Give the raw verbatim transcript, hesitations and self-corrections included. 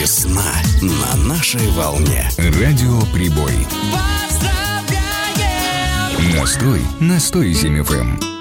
Весна на нашей волне. Радио Прибой. Настрой, настрой ЗИМ-ФМ.